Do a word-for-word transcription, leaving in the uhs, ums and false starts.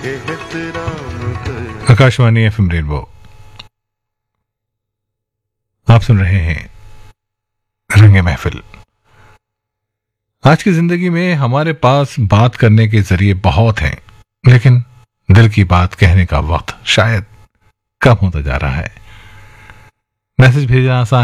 Akashvani FM rainbow, आप सुन रहे हैं रंगे महफिल। आज की जिंदगी में हमारे पास बात करने के जरिए बहुत हैं, लेकिन दिल की बात कहने का वक्त शायद कम होता जा रहा है। मैसेज भेजना आसान